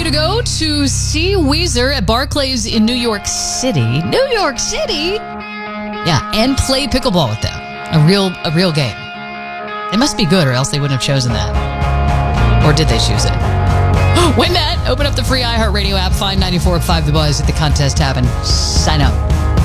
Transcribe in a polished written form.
to go to see Weezer at Barclays in New York City. New York City? Yeah, and play pickleball with them. A real game. It must be good or else they wouldn't have chosen that. Or did they choose it? Win that. Open up the free iHeartRadio app. Find 94.5 The Buzz at the contest tab and sign up.